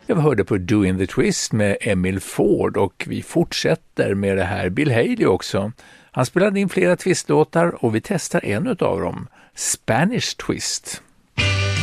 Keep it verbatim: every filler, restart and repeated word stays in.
Jag hörde på Doing the Twist med Emil Ford och vi fortsätter med det här. Bill Haley också. Han spelade in flera twistlåtar och vi testar en av dem, Spanish Twist.